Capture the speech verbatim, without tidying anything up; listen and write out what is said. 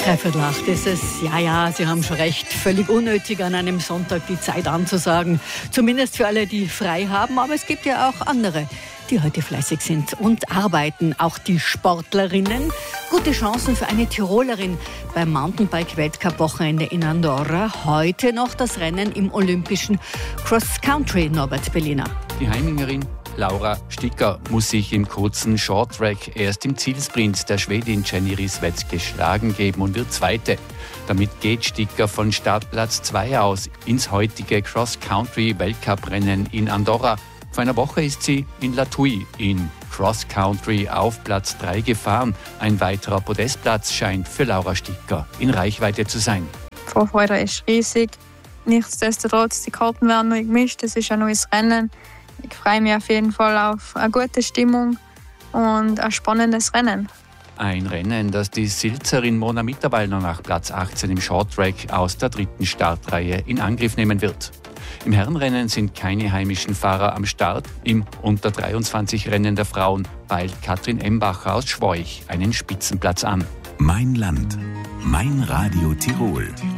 Dreiviertel acht ist es. Ja, ja, Sie haben schon recht. Völlig unnötig, an einem Sonntag die Zeit anzusagen. Zumindest für alle, die frei haben. Aber es gibt ja auch andere, die heute fleißig sind und arbeiten. Auch die Sportlerinnen. Gute Chancen für eine Tirolerin beim Mountainbike-Weltcup-Wochenende in Andorra. Heute noch das Rennen im olympischen Cross-Country, Norbert Berliner. Die Heimingerin Laura Sticker muss sich im kurzen Shorttrack erst im Zielsprint der Schwedin Jenny Rissveds geschlagen geben und wird Zweite. Damit geht Sticker von Startplatz zwei aus ins heutige Cross-Country-Weltcup-Rennen in Andorra. Vor einer Woche ist sie in La Thuile in Cross-Country auf Platz drei gefahren. Ein weiterer Podestplatz scheint für Laura Sticker in Reichweite zu sein. Die Vorfreude ist riesig. Nichtsdestotrotz, die Karten werden neu gemischt. Es ist ein neues Rennen. Ich freue mich auf jeden Fall auf eine gute Stimmung und ein spannendes Rennen. Ein Rennen, das die Silzerin Mona Mitterwallner nach Platz achtzehn im Shorttrack aus der dritten Startreihe in Angriff nehmen wird. Im Herrenrennen sind keine heimischen Fahrer am Start. Im Unter dreiundzwanzig Rennen der Frauen peilt Katrin Embacher aus Schwoich einen Spitzenplatz an. Mein Land, mein Radio Tirol.